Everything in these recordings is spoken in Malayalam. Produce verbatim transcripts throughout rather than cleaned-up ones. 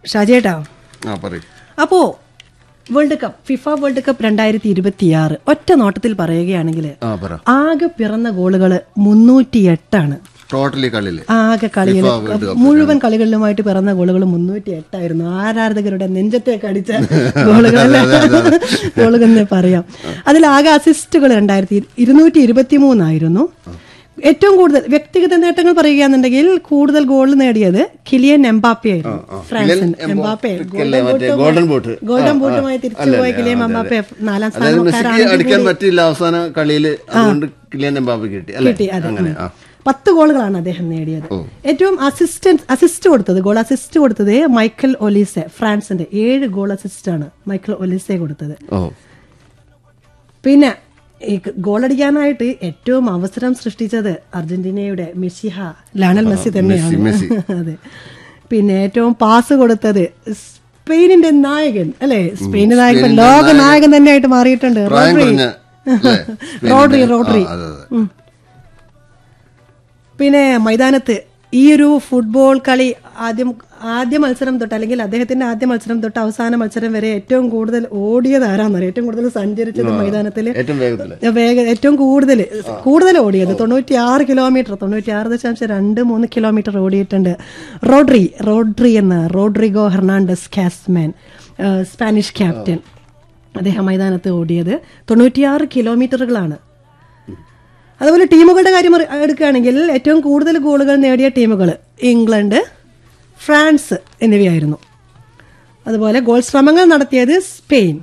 ഷാജേട്ടാ, അപ്പോ world cup FIFA world cup രണ്ടായിരത്തി ഇരുപത്തിയാറ് ഒറ്റ നോട്ടത്തിൽ പറയുകയാണെങ്കിൽ ആകെ പിറന്ന ഗോളുകള് മുന്നൂറ്റി എട്ടാണ്. ടോട്ടലി കളിയിൽ ആകെ കളിയിൽ മുഴുവൻ കളികളിലുമായിട്ട് പിറന്ന ഗോളുകൾ മുന്നൂറ്റി എട്ടായിരുന്നു. ആരാധകരുടെ നെഞ്ചത്തേക്ക് അടിച്ച ഗോളുകൾ ഗോളുകൾ എന്ന് പറയാം. അതിൽ ആകെ അസിസ്റ്റുകൾ രണ്ടായിരത്തി ഇരുന്നൂറ്റി ഇരുപത്തി മൂന്നായിരുന്നു. ഏറ്റവും കൂടുതൽ വ്യക്തിഗത നേട്ടങ്ങൾ പറയുകയാണെന്നുണ്ടെങ്കിൽ കൂടുതൽ ഗോൾ നേടിയത് കിലിയൻ എംബാപ്പെ ആയിരുന്നു. ഫ്രാൻസിന് Mbappe golden boat golden ബോട്ടുമായി തിരിച്ചുപോയ Kylian Mbappe നാലാം സ്ഥാനക്കാരാണ്. പറ്റില്ല അവസാന കളിയിൽ കിലിയൻ എംബാപ്പെ കിട്ടി കിട്ടി അതെ. പത്ത് ഗോളുകളാണ് അദ്ദേഹം നേടിയത്. ഏറ്റവും അസിസ്റ്റന്റ് അസിസ്റ്റ് കൊടുത്തത് ഗോൾ അസിസ്റ്റ് കൊടുത്തത് മൈക്കൽ ഒലീസെ, ഫ്രാൻസിന്റെ ഏഴ് ഗോൾ അസിസ്റ്റ് ആണ് മൈക്കൽ ഒലീസെ കൊടുത്തത്. പിന്നെ ഈ ഗോളടിക്കാനായിട്ട് ഏറ്റവും അവസരം സൃഷ്ടിച്ചത് അർജന്റീനയുടെ മെസ്സിഹ ലയണൽ മെസ്സി തന്നെയാണ്. അതെ. പിന്നെ ഏറ്റവും പാസ് കൊടുത്തത് സ്പെയിനിന്റെ നായകൻ അല്ലെ, സ്പെയിനിന്റെ നായകൻ ലോക നായകൻ തന്നെയായിട്ട് മാറിയിട്ടുണ്ട് റോഡ്രി റോഡ്രി റോഡ്രി പിന്നെ മൈതാനത്ത് ഈ ഒരു ഫുട്ബോൾ കളി ആദ്യം ആദ്യ മത്സരം തൊട്ട് അല്ലെങ്കിൽ അദ്ദേഹത്തിന്റെ ആദ്യ മത്സരം തൊട്ട് അവസാന മത്സരം വരെ ഏറ്റവും കൂടുതൽ ഓടിയത് ആരാന്നറിയാം, ഏറ്റവും കൂടുതൽ സഞ്ചരിച്ചത് മൈതാനത്തിൽ വേഗം ഏറ്റവും കൂടുതൽ കൂടുതൽ ഓടിയത് തൊണ്ണൂറ്റി ആറ് കിലോമീറ്റർ തൊണ്ണൂറ്റി ആറ് ദശാംശം രണ്ട് മൂന്ന് കിലോമീറ്റർ ഓടിയിട്ടുണ്ട് റോഡ്രി റോഡ്രി എന്ന റോഡ്രിഗോ ഹെർണാണ്ടസ് കാസ്മാൻ, സ്പാനിഷ് ക്യാപ്റ്റൻ. അദ്ദേഹം മൈതാനത്ത് ഓടിയത് തൊണ്ണൂറ്റിയാറ് കിലോമീറ്ററുകളാണ്. അതുപോലെ ടീമുകളുടെ കാര്യം എടുക്കുകയാണെങ്കിൽ ഏറ്റവും കൂടുതൽ ഗോളുകൾ നേടിയ ടീമുകൾ ഇംഗ്ലണ്ട്, ഫ്രാൻസ് എന്നിവയായിരുന്നു. അതുപോലെ ഗോൾ ശ്രമങ്ങൾ നടത്തിയത് സ്പെയിൻ.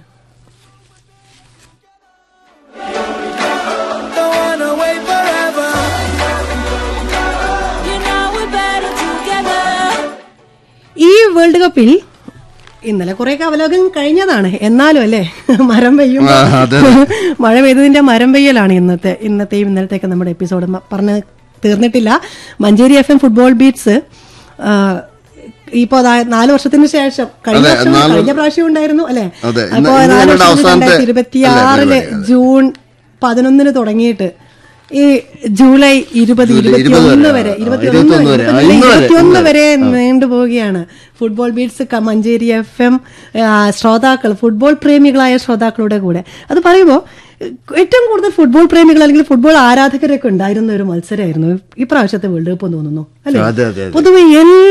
ഈ വേൾഡ് കപ്പിൽ ഇന്നലെ കുറെ അവലോകനം കഴിഞ്ഞതാണ്, എന്നാലും അല്ലേ മരം പെയ്യും മഴ പെയ്തതിന്റെ മരം പെയ്യലാണ് ഇന്നത്തെ ഇന്നത്തെയും ഇന്നലത്തെയൊക്കെ നമ്മുടെ എപ്പിസോഡ് പറഞ്ഞ് തീർന്നിട്ടില്ല. Manjeri F M football beats ഇപ്പോ നാല് വർഷത്തിന് ശേഷം കഴിഞ്ഞ കഴിഞ്ഞ പ്രാവശ്യം ഉണ്ടായിരുന്നു അല്ലെ, അപ്പോ നാല് വർഷം രണ്ടായിരത്തി ഇരുപത്തിയാറില് ജൂൺ പതിനൊന്നിന് തുടങ്ങിയിട്ട് ഈ ജൂലൈ ഇരുപത് ഇരുപത്തി ഒന്ന് വരെ ഇരുപത്തിയൊന്ന് ഇരുപത്തിയൊന്ന് വരെ നീണ്ടുപോവുകയാണ്. Football beats Manjeri F M ശ്രോതാക്കൾ, ഫുട്ബോൾ പ്രേമികളായ ശ്രോതാക്കളുടെ കൂടെ. അത് പറയുമ്പോൾ ഏറ്റവും കൂടുതൽ ഫുട്ബോൾ പ്രേമികൾ അല്ലെങ്കിൽ ഫുട്ബോൾ ആരാധകരൊക്കെ ഉണ്ടായിരുന്ന ഒരു മത്സരമായിരുന്നു ഈ പ്രാവശ്യത്തെ വേൾഡ് കപ്പ് തോന്നുന്നു അല്ലെ. പൊതുവെ